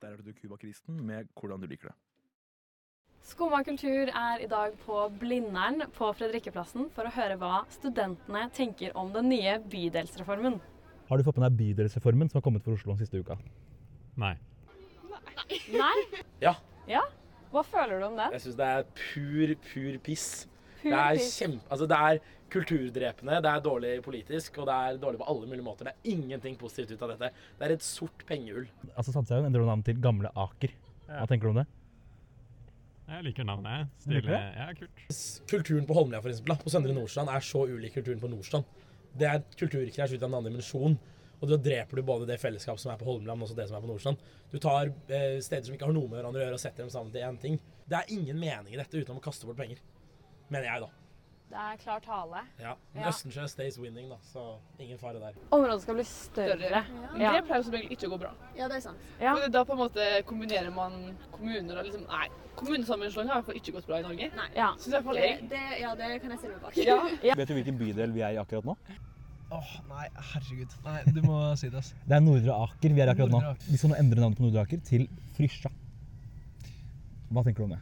Der er du Cuba-kristen med hvordan du liker det. Skumma kultur I dag på Blindern på Fredrikkeplassen for å høre hva studentene tenker om den nye bydelsreformen. Har du fått med deg bydelsreformen som har kommet for Oslo den siste uka? Nei. Nei? Ja. Ja? Hva føler du om den? Jeg synes det pur piss. Pur piss. Det kulturdrepende, det dårlig politisk, og det dårlig på alle mulige måter. Det ingenting positivt ut av dette. Det et sort pengehull. Altså Sandshaug endrer navn til Gamle Aker. Hva tenker du om det? Jeg liker navnet. Stilig. Ja, kult. Kulturen på Holmlia for eksempel, på Søndre Nordstrand så ulik kulturen på Nordstrand. Det kulturkrasj ut av en annen dimensjon. Og da dreper du både det fellesskapet som på Holmlia, men også det som på Nordstrand. Du tar steder som ikke har noe med hverandre å gjøre, og setter dem sammen til én ting. Det ingen mening I dette utenom å kaste bort penger. Mener jeg, da. Det klar tale. Ja, men Østensjø stays winning, da, så ingen fare der. Området skal bli større. Ja. Det pleier som regel ikke å gå bra. Ja, det sant. Ja. For da på en måte kombinerer man kommuner og liksom, nei, kommunesammenslåing har I hvert fall ikke gått bra I Norge. Nei. Ja. Synes jeg for det kan jeg stille meg bak. Ja. Vet du hvilken bydel vi I akkurat nå? Nei, herregud. Nei, du må si det, altså. Det Nordre Aker vi akkurat nå. Vi skal nå endre navnet på Nordre Aker til Frysja. Hva tenker du om det?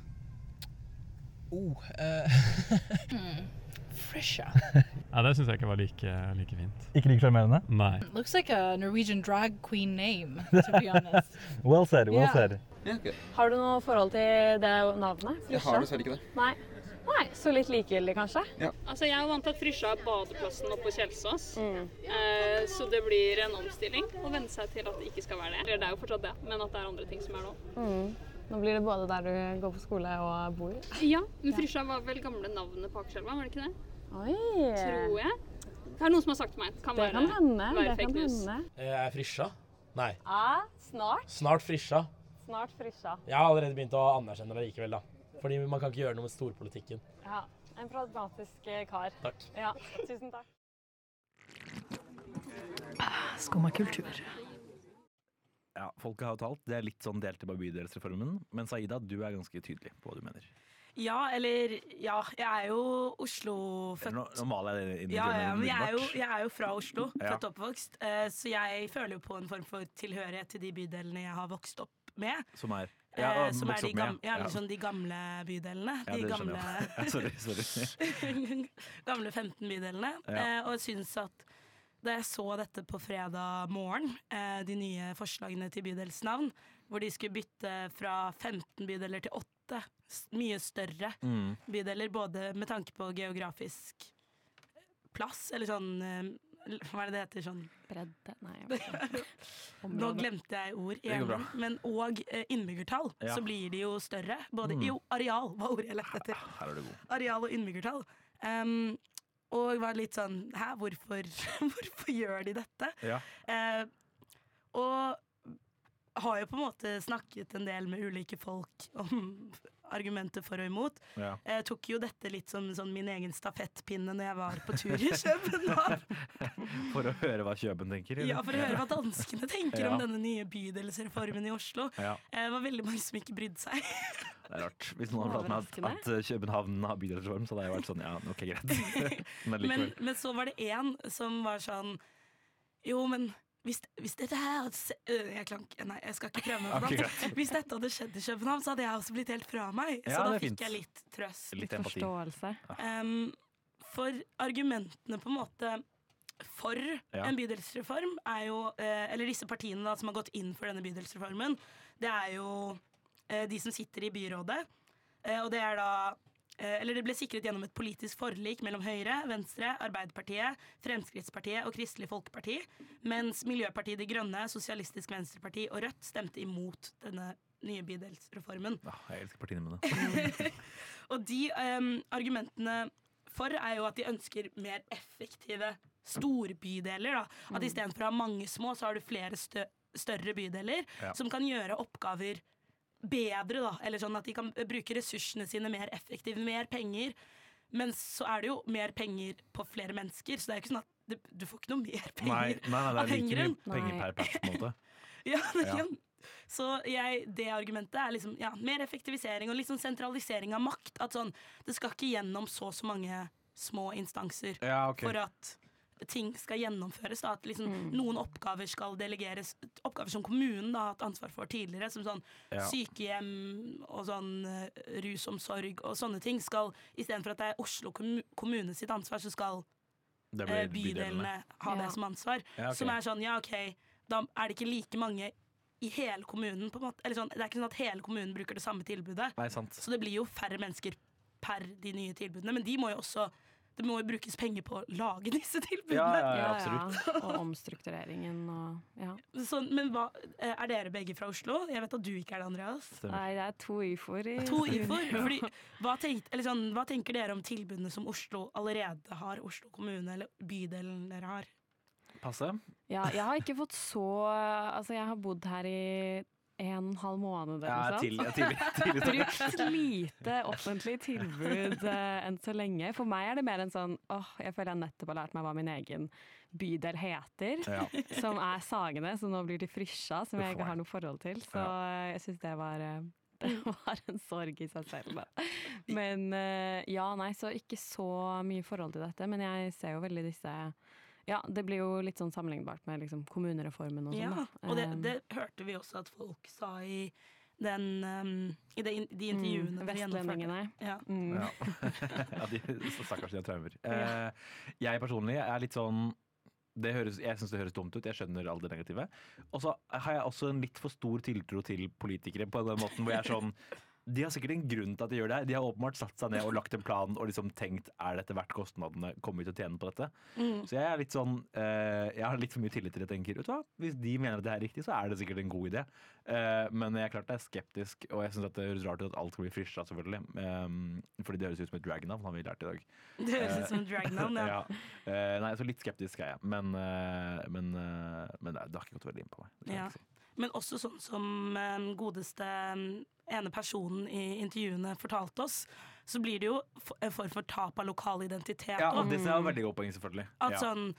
Frysja. Ja, det synes jeg ikke var like fint. Ikke like sjarmerende? Nei. Looks like a Norwegian drag queen name, to be honest. Well said, well Yeah. said. Ja, okay. Har du noe forhold til det navnet? Jeg har dessverre ikke det. Nei. Nei, så litt likegyldig kanskje? Ja. Altså, jeg vant til at Frysja badeplassen oppe på Kjelsås, så det blir en omstilling å venne seg til at det ikke skal være det. Eller det jo fortsatt det, men at det andre ting som nå. Nå blir det både der du går på skole og bor. Ja, men Frysja var vel gamle navnet på Akerselva, var det ikke det? Oi! Tror jeg. Det noen som har sagt til meg. Det kan hende, være det fake kan news. hende. Frysja? Nei. Ja, snart. Snart Frysja. Snart Frysja. Jeg har allerede begynt å anerkjenne det likevel, da. Fordi man kan ikke gjøre noe med storpolitikken. Ja, en pragmatisk kar. Takk. Ja, tusen takk. Skumma kultur. Ja, folket har jo talt. Det litt sånn delte på bydelsreformen. Men Saida, du ganske tydelig på hva du mener. Ja, jeg jo Oslo-født. Nå maler jeg det inn I Ja, men umiddelbart. jeg jo fra Oslo, Ja. født og oppvokst, så jeg føler jo på en form for tilhørighet til de bydelene jeg har vokst opp med. Som som vokst de, opp med. liksom de gamle bydelene. Ja, De det gamle, skjønner jeg. Sorry. gamle 15 bydelene. Ja. Og jeg synes at da jeg så dette på fredag morgen, de nye forslagene til bydelsnavn, hvor de skulle bytte fra 15 bydeler til 8, mye større bydeler, både med tanke på geografisk plass, eller sånn, hva det heter, sånn Bredde? Nei, jeg vet ikke. Nå glemte jeg ord går bra. igjen, men og innbyggertall, Ja. så blir de jo større. Både jo, areal var ordet jeg lette etter. Her du god. Areal og innbyggertall. Og var litt sånn, hvorfor gjør de dette? Ja. Og har jo på en måte snakket en del med ulike folk om argumenter for og imot. Ja. Jeg tok jo dette litt som sånn min egen stafettpinne når jeg var på tur I København. For å høre hva Kjøben tenker? Eller? Ja, for å høre hva danskene tenker Ja. om denne nye bydelsreformen I Oslo. Ja. Det var veldig mange som ikke brydde seg. Det rart. Hvis noen hadde pratet med at København har bydelsreform, så hadde jeg vært sånn, ja, ok, greit. Men så var det en som var sånn, jo, men hvis dette her jeg skal ikke prøve meg på Okay, det. Hvis dette hadde skjedd I København, så hadde jeg også blitt helt fra meg. Ja, så da det fikk fint. jeg litt trøst. Litt empati. Forståelse. For argumentene på en måte for en bydelsreform jo, eller disse partiene da, som har gått inn for denne bydelsreformen, det jo de som sitter I byrådet, og det da eller det ble sikret gjennom et politisk forlik mellom Høyre, Venstre, Arbeiderpartiet, Fremskrittspartiet og Kristelig Folkeparti, mens Miljøpartiet De Grønne, Sosialistisk Venstreparti og Rødt stemte imot denne nye bydelsreformen. Jeg elsker partiene mine. Og de argumentene for jo at de ønsker mer effektive storbydeler. Da. At I stedet for å ha mange små, så har du flere større bydeler som kan gjøre oppgaver bedre, da. Eller sånn at de kan bruke ressursene sine mer effektivt, mer penger. Men så det jo mer penger på flere mennesker, så det ikke sånn at du får ikke noe mer penger. Nei, det like mye penger per plass på en måte. Ja. Så det argumentet liksom, mer effektivisering og litt sånn sentralisering av makt. At sånn, det skal ikke gjennom så mange små instanser for at ting skal gjennomføres. Da, at liksom noen oppgaver skal delegeres, oppgaver som kommunen da, har hatt ansvar for tidligere, som sånn sykehjem og sånn rusomsorg og sånne ting, skal istedenfor at det er Oslo kommune sitt ansvar, så skal bydelene ha det som ansvar. Som er sånn, da er det ikke like mange i hele kommunen, på en måte. Eller sånn, det er ikke sånn at hele kommunen bruker det samme tilbudet. Nei, sant. Så det blir jo færre mennesker per de nye tilbudene, men de må jo også det må jo brukes penger på å lage disse tilbudene. Ja, absolutt. Og omstruktureringen og Sånn, men er dere begge fra Oslo? Jeg vet at du ikke er det, Andreas. Nei, det er 2 IFOR. 2 IFOR? Fordi, hva tenker dere om tilbudene som Oslo allerede har, Oslo kommune eller bydelen dere har? Passe? Ja, jeg har ikke fått jeg har bodd her i 1,5 måned brukt lite offentlig tilbud enn så lenge. For meg er det mer en sånn jeg føler jeg nettopp har lært meg hva min egen bydel heter, som er Sagene, som nå blir til Frysja, som jeg ikke har noe forhold til. Så jeg synes det var en sorg i seg selv. Men så ikke så mye forhold til dette, men jeg ser jo veldig disse. Ja, det blir jo litt sånn sammenlignbart med liksom kommunereformen og sånn. Ja, og det hørte vi også at folk sa i de intervjuene. Vestlendingene. Ja. De stakkars de har traumer. Jeg personlig er litt sånn jeg synes det høres dumt ut, jeg skjønner all det negative. Og så har jeg også en litt for stor tiltro til politikere på den måten hvor jeg er sånn de har sikkert en grunn til at de gjør det. De har åpenbart satt seg ned og lagt en plan og liksom tenkt dette verdt kostnadene, kommer vi til å tjene på dette? Så jeg er litt sånn jeg har litt for mye tillit til det, tenker vet du hva? Hvis de mener at det er riktig, så er det sikkert en god idé. Men jeg er klart jeg er skeptisk, og jeg synes at det høres rart ut at alt skal bli Frysja, selvfølgelig. Fordi det høres ut som et dragnavn, har vi lært i dag. Det høres ut som et dragnavn, ja. Nei, så litt skeptisk er jeg, men det har ikke gått veldig inn på meg. Det kan jeg ikke si. Men også sånn som godeste ene personen i intervjuene fortalte oss, så blir det jo en form for tap av lokal identitet. Ja, og det er veldig god poeng, selvfølgelig. At sånn,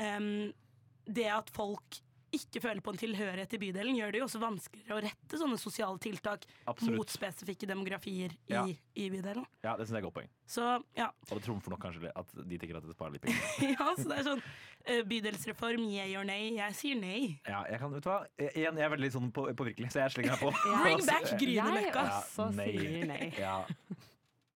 det at folk ikke føler på en tilhørighet i bydelen, gjør det jo også vanskeligere å rette sånne sosiale tiltak mot spesifikke demografier i bydelen. Ja, det synes jeg er godt poeng. Så, og det trumfer nok kanskje at de tenker at det sparer litt penger. Ja, så det er sånn bydelsreform, yay or nei. Jeg sier nei. Ja, jeg kan, vet du hva? Jeg er veldig sånn påvirkelig, så jeg slenger meg på. Bring back Grünerløkka! Jeg også sier nei. Ja,